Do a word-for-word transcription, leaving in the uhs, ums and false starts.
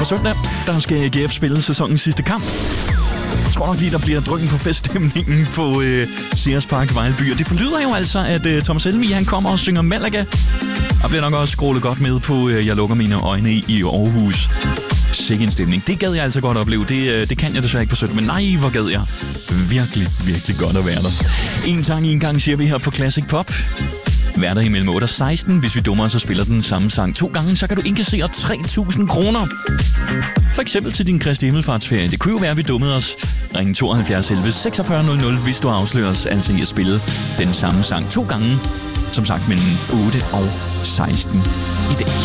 søndag, der skal A G F spille sæsonens sidste kamp. Jeg tror nok lige, der bliver drøn på feststemningen på øh, Sears Park Vejlby. Og det forlyder jo altså, at øh, Thomas Helmig, han kommer og synger Malaga. Og bliver nok også scrollet godt med på øh, Jeg lukker mine øjne i, i Aarhus. Sikke en stemning. Det gad jeg altså godt opleve. Det, øh, det kan jeg desværre ikke på søndag, men nej, hvor gad jeg. Virkelig, virkelig godt at være der. En sang i en gang siger vi her på Classic Pop. Hverdag imellem otte og seksten. Hvis vi dummer, så spiller den samme sang to gange, så kan du indkassere tre tusind kroner. For eksempel til din Kristi Himmelfartsferie. Det kunne jo være, at vi dummede os. Ring tooghalvfjerds elleve seksogfyrre nul nul, hvis du afslører os altså i at spille den samme sang to gange. Som sagt mellem otte og seksten i dag.